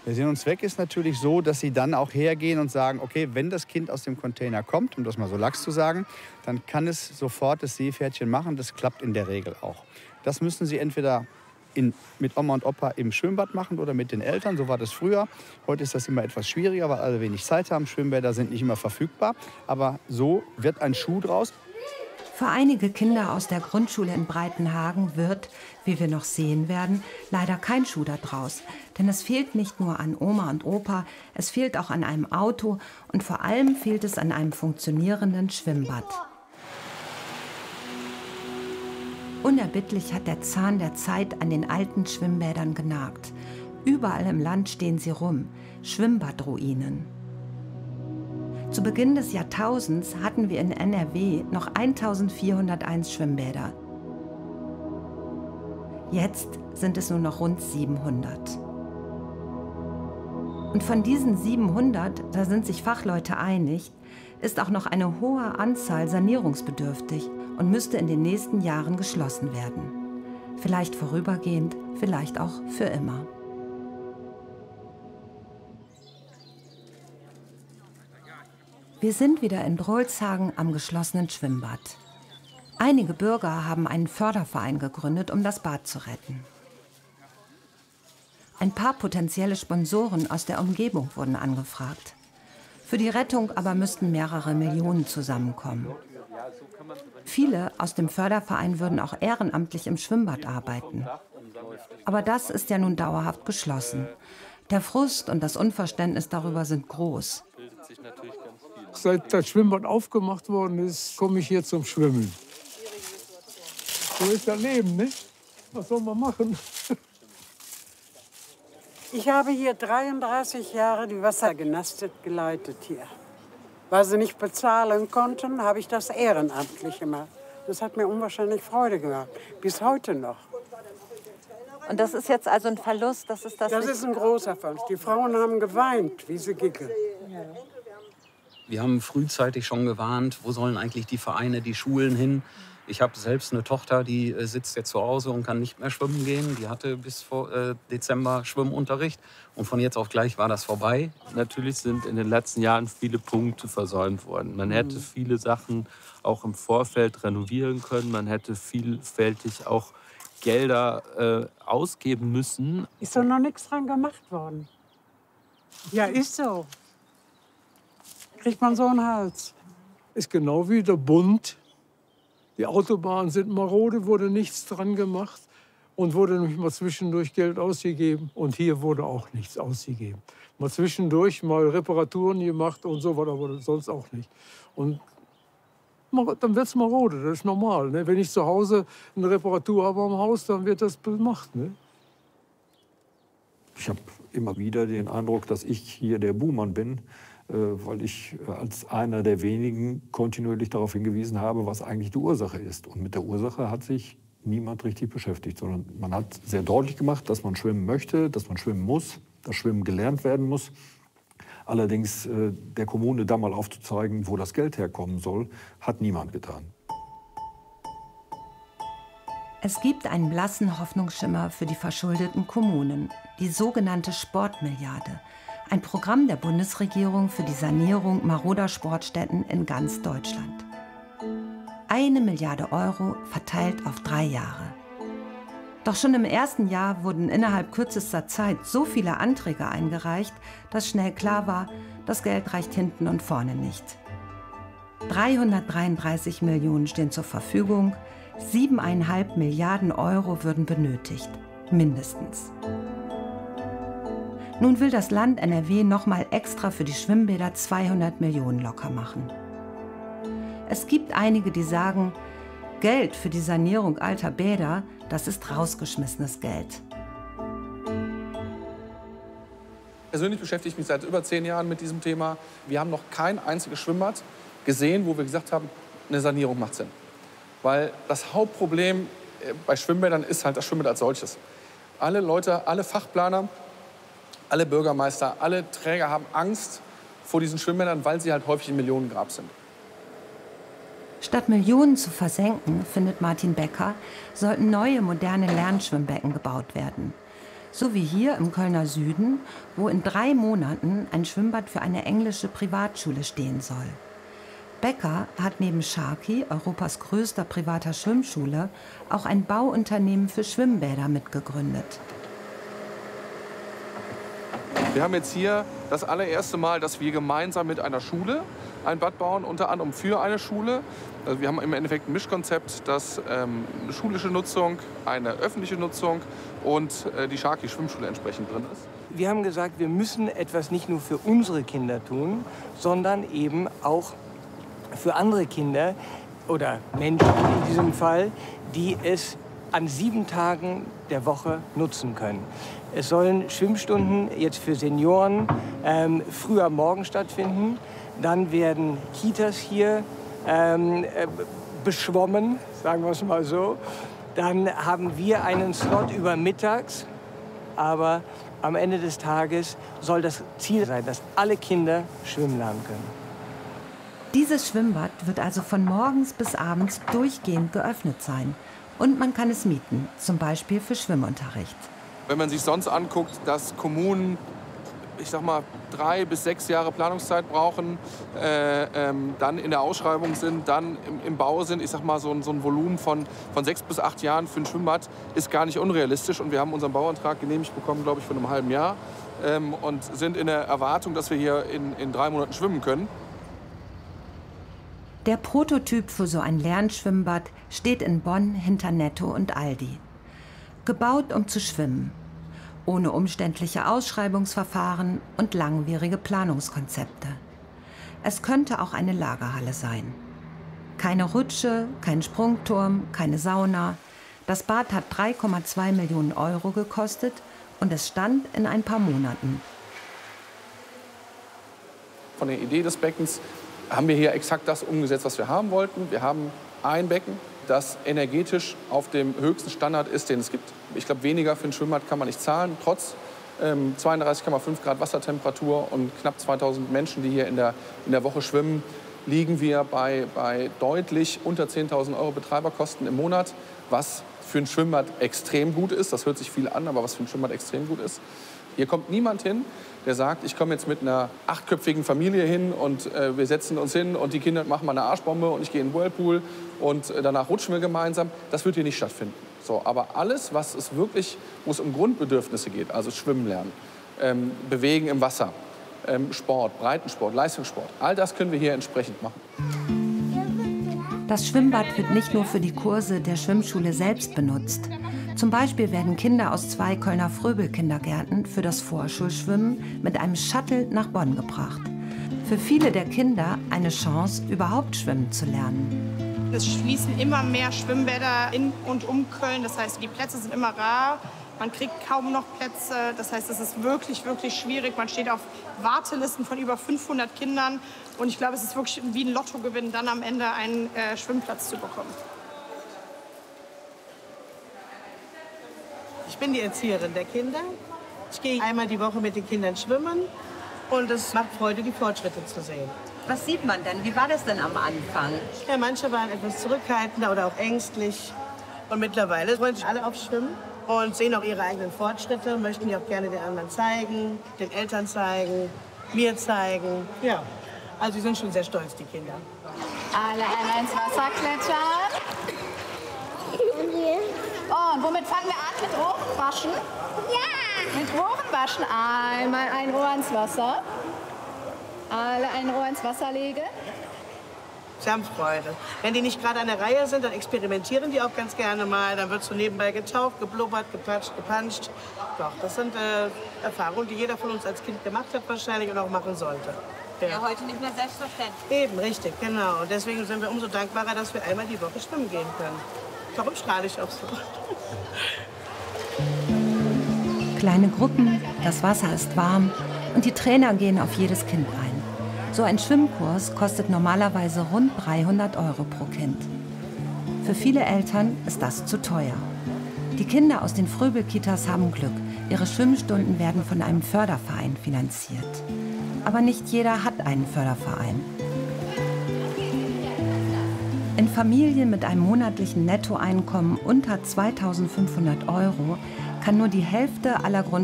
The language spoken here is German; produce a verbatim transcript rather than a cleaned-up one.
Der Sinn und Zweck ist natürlich so, dass Sie dann auch hergehen und sagen, okay, wenn das Kind aus dem Container kommt, um das mal so lax zu sagen, dann kann es sofort das Seepferdchen machen. Das klappt in der Regel auch. Das müssen Sie entweder in, mit Oma und Opa im Schwimmbad machen oder mit den Eltern. So war das früher. Heute ist das immer etwas schwieriger, weil alle wenig Zeit haben. Schwimmbäder sind nicht immer verfügbar. Aber so wird ein Schuh draus. Für einige Kinder aus der Grundschule in Breitenhagen wird, wie wir noch sehen werden, leider kein Schuh da draus. Denn es fehlt nicht nur an Oma und Opa, es fehlt auch an einem Auto und vor allem fehlt es an einem funktionierenden Schwimmbad. Unerbittlich hat der Zahn der Zeit an den alten Schwimmbädern genagt. Überall im Land stehen sie rum, Schwimmbadruinen. Zu Beginn des Jahrtausends hatten wir in N R W noch eintausendvierhunderteins Schwimmbäder. Jetzt sind es nur noch rund siebenhundert. Und von diesen siebenhundert, da sind sich Fachleute einig, ist auch noch eine hohe Anzahl sanierungsbedürftig und müsste in den nächsten Jahren geschlossen werden. Vielleicht vorübergehend, vielleicht auch für immer. Wir sind wieder in Drolshagen am geschlossenen Schwimmbad. Einige Bürger haben einen Förderverein gegründet, um das Bad zu retten. Ein paar potenzielle Sponsoren aus der Umgebung wurden angefragt. Für die Rettung aber müssten mehrere Millionen zusammenkommen. Viele aus dem Förderverein würden auch ehrenamtlich im Schwimmbad arbeiten. Aber das ist ja nun dauerhaft geschlossen. Der Frust und das Unverständnis darüber sind groß. Seit das Schwimmbad aufgemacht worden ist, komme ich hier zum Schwimmen. So ist das Leben, ne? Was soll man machen? Ich habe hier dreiunddreißig Jahre die Wassergymnastik geleitet hier. Weil sie nicht bezahlen konnten, habe ich das ehrenamtlich gemacht. Das hat mir unwahrscheinlich Freude gemacht, bis heute noch. Und das ist jetzt also ein Verlust? Das ist, das das ist ein großer Verlust. Die Frauen haben geweint, wie sie gingen. Wir haben frühzeitig schon gewarnt, wo sollen eigentlich die Vereine, die Schulen hin. Ich habe selbst eine Tochter, die äh, sitzt jetzt zu Hause und kann nicht mehr schwimmen gehen. Die hatte bis vor äh, Dezember Schwimmunterricht und von jetzt auf gleich war das vorbei. Natürlich sind in den letzten Jahren viele Punkte versäumt worden. Man hätte viele Sachen auch im Vorfeld renovieren können. Man hätte vielfältig auch Gelder äh, ausgeben müssen. Ist doch noch nichts dran gemacht worden. Ja, ist so. Kriegt man so einen Hals. Ist genau wie der Bund. Die Autobahnen sind marode, wurde nichts dran gemacht und wurde nämlich mal zwischendurch Geld ausgegeben. Und hier wurde auch nichts ausgegeben. Mal zwischendurch mal Reparaturen gemacht und so weiter, aber sonst auch nicht. Und dann wird es marode, das ist normal. Ne? Wenn ich zu Hause eine Reparatur habe am Haus, dann wird das gemacht. Ne? Ich habe immer wieder den Eindruck, dass ich hier der Buhmann bin, weil ich als einer der wenigen kontinuierlich darauf hingewiesen habe, was eigentlich die Ursache ist. Und mit der Ursache hat sich niemand richtig beschäftigt, sondern man hat sehr deutlich gemacht, dass man schwimmen möchte, dass man schwimmen muss, dass Schwimmen gelernt werden muss. Allerdings äh, der Kommune da mal aufzuzeigen, wo das Geld herkommen soll, hat niemand getan. Es gibt einen blassen Hoffnungsschimmer für die verschuldeten Kommunen, die sogenannte Sportmilliarde. Ein Programm der Bundesregierung für die Sanierung maroder Sportstätten in ganz Deutschland. Eine Milliarde Euro verteilt auf drei Jahre. Doch schon im ersten Jahr wurden innerhalb kürzester Zeit so viele Anträge eingereicht, dass schnell klar war, das Geld reicht hinten und vorne nicht. dreihundertdreiunddreißig Millionen stehen zur Verfügung, siebeneinhalb Milliarden Euro würden benötigt, mindestens. Nun will das Land N R W noch mal extra für die Schwimmbäder zweihundert Millionen locker machen. Es gibt einige, die sagen, Geld für die Sanierung alter Bäder, das ist rausgeschmissenes Geld. Persönlich beschäftige ich mich seit über zehn Jahren mit diesem Thema. Wir haben noch kein einziges Schwimmbad gesehen, wo wir gesagt haben, eine Sanierung macht Sinn. Weil das Hauptproblem bei Schwimmbädern ist halt das Schwimmbad als solches. Alle Leute, alle Fachplaner, alle Bürgermeister, alle Träger haben Angst vor diesen Schwimmbädern, weil sie halt häufig ein Millionengrab sind. Statt Millionen zu versenken, findet Martin Becker, sollten neue, moderne Lernschwimmbecken gebaut werden. So wie hier im Kölner Süden, wo in drei Monaten ein Schwimmbad für eine englische Privatschule stehen soll. Becker hat neben Sharky, Europas größter privater Schwimmschule, auch ein Bauunternehmen für Schwimmbäder mitgegründet. Wir haben jetzt hier das allererste Mal, dass wir gemeinsam mit einer Schule ein Bad bauen, unter anderem für eine Schule. Also wir haben im Endeffekt ein Mischkonzept, dass ähm, eine schulische Nutzung, eine öffentliche Nutzung und äh, die Sharky Schwimmschule entsprechend drin ist. Wir haben gesagt, wir müssen etwas nicht nur für unsere Kinder tun, sondern eben auch für andere Kinder oder Menschen in diesem Fall, die es an sieben Tagen der Woche nutzen können. Es sollen Schwimmstunden jetzt für Senioren ähm, früh am Morgen stattfinden. Dann werden Kitas hier ähm, äh, beschwommen, sagen wir es mal so. Dann haben wir einen Slot über mittags. Aber am Ende des Tages soll das Ziel sein, dass alle Kinder schwimmen lernen können. Dieses Schwimmbad wird also von morgens bis abends durchgehend geöffnet sein. Und man kann es mieten, zum Beispiel für Schwimmunterricht. Wenn man sich sonst anguckt, dass Kommunen, ich sag mal, drei bis sechs Jahre Planungszeit brauchen, äh, ähm, dann in der Ausschreibung sind, dann im, im Bau sind, ich sag mal, so ein, so ein Volumen von, von sechs bis acht Jahren für ein Schwimmbad ist gar nicht unrealistisch. Und wir haben unseren Bauantrag genehmigt bekommen, glaube ich, vor einem halben Jahr ähm, und sind in der Erwartung, dass wir hier in, in drei Monaten schwimmen können. Der Prototyp für so ein Lernschwimmbad steht in Bonn hinter Netto und Aldi. Gebaut, um zu schwimmen. Ohne umständliche Ausschreibungsverfahren und langwierige Planungskonzepte. Es könnte auch eine Lagerhalle sein. Keine Rutsche, kein Sprungturm, keine Sauna. Das Bad hat drei Komma zwei Millionen Euro gekostet und es stand in ein paar Monaten. Von der Idee des Beckens haben wir hier exakt das umgesetzt, was wir haben wollten. Wir haben ein Becken, das energetisch auf dem höchsten Standard ist, den es gibt. Ich glaube, weniger für ein Schwimmbad kann man nicht zahlen. Trotz ähm, zweiunddreißig Komma fünf Grad Wassertemperatur und knapp zweitausend Menschen, die hier in der, in der Woche schwimmen, liegen wir bei, bei deutlich unter zehntausend Euro Betreiberkosten im Monat, was für ein Schwimmbad extrem gut ist. Das hört sich viel an, aber was für ein Schwimmbad extrem gut ist. Hier kommt niemand hin, der sagt, ich komme jetzt mit einer achtköpfigen Familie hin und äh, wir setzen uns hin und die Kinder machen mal eine Arschbombe und ich gehe in den Whirlpool und äh, danach rutschen wir gemeinsam. Das wird hier nicht stattfinden. So, aber alles, was es wirklich, wo es um Grundbedürfnisse geht, also Schwimmen lernen, ähm, Bewegen im Wasser, ähm, Sport, Breitensport, Leistungssport, all das können wir hier entsprechend machen. Das Schwimmbad wird nicht nur für die Kurse der Schwimmschule selbst benutzt. Zum Beispiel werden Kinder aus zwei Kölner Fröbel-Kindergärten für das Vorschulschwimmen mit einem Shuttle nach Bonn gebracht. Für viele der Kinder eine Chance, überhaupt schwimmen zu lernen. Es schließen immer mehr Schwimmbäder in und um Köln. Das heißt, die Plätze sind immer rar. Man kriegt kaum noch Plätze. Das heißt, es ist wirklich, wirklich schwierig. Man steht auf Wartelisten von über fünfhundert Kindern. Und ich glaube, es ist wirklich wie ein Lottogewinn, dann am Ende einen äh, Schwimmplatz zu bekommen. Ich bin die Erzieherin der Kinder. Ich gehe einmal die Woche mit den Kindern schwimmen und es macht Freude, die Fortschritte zu sehen. Was sieht man denn? Wie war das denn am Anfang? Ja, manche waren etwas zurückhaltender oder auch ängstlich. Und mittlerweile wollen sich alle aufs Schwimmen und sehen auch ihre eigenen Fortschritte, möchten die auch gerne den anderen zeigen, den Eltern zeigen, mir zeigen. Ja, also sie sind schon sehr stolz, die Kinder. Alle einmal ins Wasser klettern. Oh, und womit fangen wir an? Mit Ohrenwaschen? Ja! Mit Ohrenwaschen. Einmal ein Ohr ins Wasser. Alle ein Ohr ins Wasser legen. Sie haben Freude. Wenn die nicht gerade an der Reihe sind, dann experimentieren die auch ganz gerne mal. Dann wird so nebenbei getaucht, geblubbert, geplatscht, gepanscht. Doch, das sind äh, Erfahrungen, die jeder von uns als Kind gemacht hat wahrscheinlich und auch machen sollte. Ja, ja heute nicht mehr selbstverständlich. Eben, richtig, genau. Und deswegen sind wir umso dankbarer, dass wir einmal die Woche schwimmen gehen können. Warum strahle ich auch so? Kleine Gruppen, das Wasser ist warm und die Trainer gehen auf jedes Kind ein. So ein Schwimmkurs kostet normalerweise rund dreihundert Euro pro Kind. Für viele Eltern ist das zu teuer. Die Kinder aus den Fröbel-Kitas haben Glück. Ihre Schwimmstunden werden von einem Förderverein finanziert. Aber nicht jeder hat einen Förderverein. In Familien mit einem monatlichen Nettoeinkommen unter zweitausendfünfhundert Euro kann nur die Hälfte aller Grund